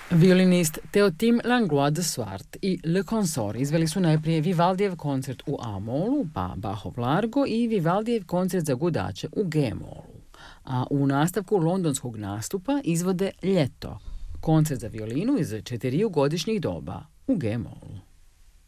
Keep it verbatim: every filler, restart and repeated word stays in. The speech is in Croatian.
Violinist Théotime Langlois de Swart i Le Consort izveli su najprije Vivaldijev koncert u A-molu, pa Bachov Largo i Vivaldijev koncert za gudače u G-molu. A u nastavku londonskog nastupa izvode Ljeto, koncert za violinu iz četiriju godišnjih doba u G-molu.